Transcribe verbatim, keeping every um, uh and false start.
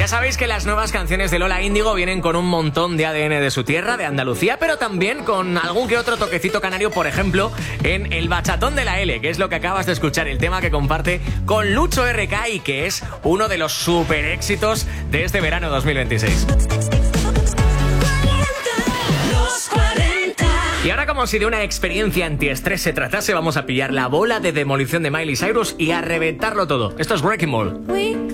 sabéis que las nuevas canciones de Lola Índigo vienen con un montón de A D N de su tierra, de Andalucía, pero también con algún que otro toquecito canario, por ejemplo, en El Bachatón de la L, que es lo que acabas de escuchar, el tema que comparte con Lucho R K y que es uno de los super éxitos de este verano dos mil veintiséis. Y ahora, como si de una experiencia antiestrés se tratase, vamos a pillar la bola de demolición de Miley Cyrus y a reventarlo todo. Esto es Wrecking Ball.